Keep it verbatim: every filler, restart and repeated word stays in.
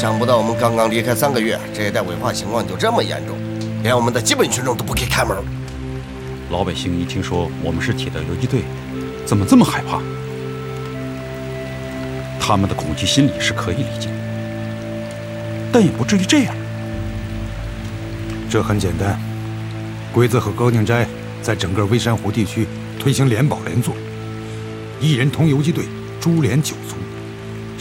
想不到我们刚刚离开三个月，这一带伪化情况就这么严重，连我们的基本群众都不给开门。 老百姓一听说我们是铁道游击队，怎么这么害怕？他们的恐惧心理是可以理解，但也不至于这样。 这很简单，鬼子和高宁斋在整个微山湖地区推行联保联坐，一人同游击队，株连九族。